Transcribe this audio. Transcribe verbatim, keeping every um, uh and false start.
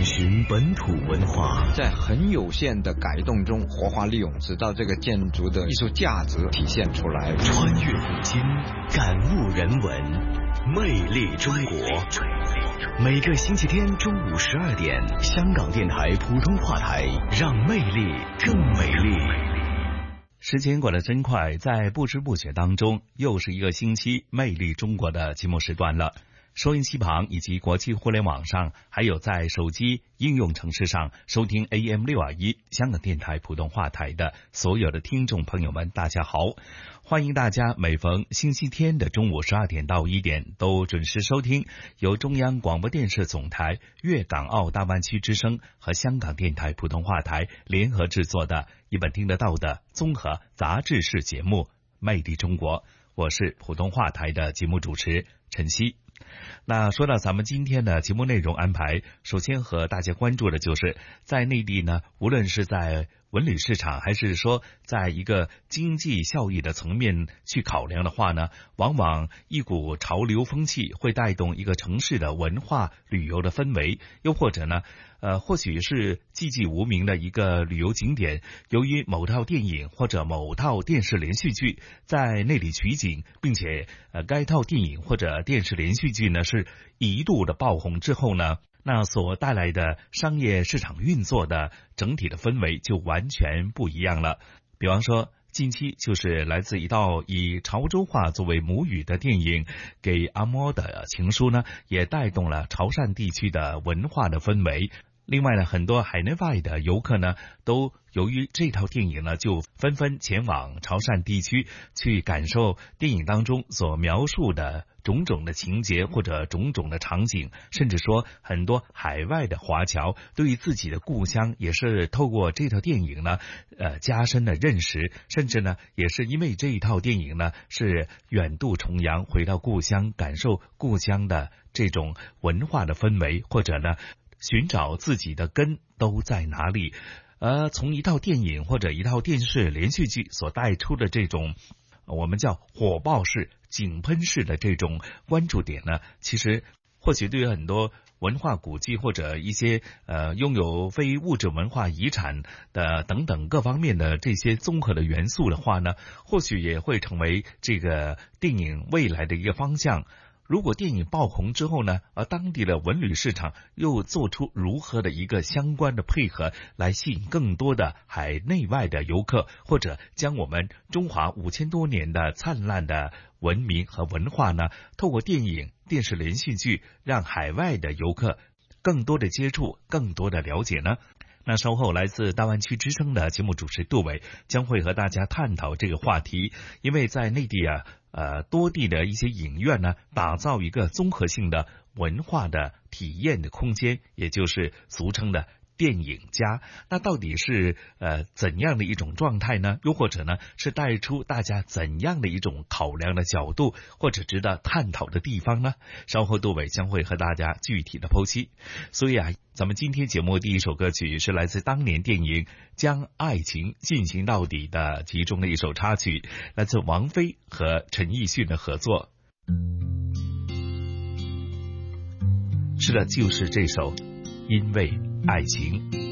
寻本土文化， 在很有限的改动中活化利用，直到这个建筑的艺术价值体现出来。 穿越古今，感悟人文，魅力中国。每个星期天中午十二点，香港电台普通话台，让魅力更美丽。 时间过得真快，在不知不觉当中，又是一个星期魅力中国的节目时段了。收音机旁以及国际互联网上，还有在手机应用程式上收听 A M 六二一 香港电台普通话台的所有的听众朋友们，大家好！欢迎大家每逢星期天的中午十二点到一点都准时收听由中央广播电视总台粤港澳大湾区之声和香港电台普通话台联合制作的一本听得到的综合杂志式节目《魅力中国》，我是普通话台的节目主持陈曦。那说到咱们今天的节目内容安排，首先和大家关注的就是在内地呢，无论是在文旅市场还是说在一个经济效益的层面去考量的话呢，往往一股潮流风气会带动一个城市的文化旅游的氛围，又或者呢呃，或许是寂寂无名的一个旅游景点，由于某套电影或者某套电视连续剧在那里取景，并且呃，该套电影或者电视连续剧呢是一度的爆红之后呢，那所带来的商业市场运作的整体的氛围就完全不一样了。比方说近期就是来自一道以潮州话作为母语的电影《给阿嬷的情书》呢，也带动了潮汕地区的文化的氛围。另外呢，很多海内外的游客呢，都由于这套电影呢，就纷纷前往潮汕地区去感受电影当中所描述的种种的情节或者种种的场景，甚至说很多海外的华侨对于自己的故乡也是透过这套电影呢，呃，加深了认识，甚至呢，也是因为这一套电影呢，是远渡重洋回到故乡，感受故乡的这种文化的氛围，或者呢，寻找自己的根都在哪里。呃，从一套电影或者一套电视连续剧所带出的这种我们叫火爆式、井喷式的这种关注点呢，其实或许对于很多文化古迹或者一些呃拥有非物质文化遗产的等等各方面的这些综合的元素的话呢，或许也会成为这个电影未来的一个方向。如果电影爆红之后呢，而当地的文旅市场又做出如何的一个相关的配合，来吸引更多的海内外的游客，或者将我们中华五千多年的灿烂的文明和文化呢，透过电影、电视连续剧，让海外的游客更多的接触，更多的了解呢？那稍后来自大湾区之声的节目主持杜伟将会和大家探讨这个话题，因为在内地啊，呃，多地的一些影院呢，打造一个综合性的文化的体验的空间，也就是俗称的电影家。那到底是呃怎样的一种状态呢？又或者呢，是带出大家怎样的一种考量的角度，或者值得探讨的地方呢？稍后杜伟将会和大家具体的剖析。所以啊，咱们今天节目第一首歌曲是来自当年电影《将爱情进行到底》的其中的一首插曲，来自王菲和陈奕迅的合作。是的，就是这首《因为爱情》。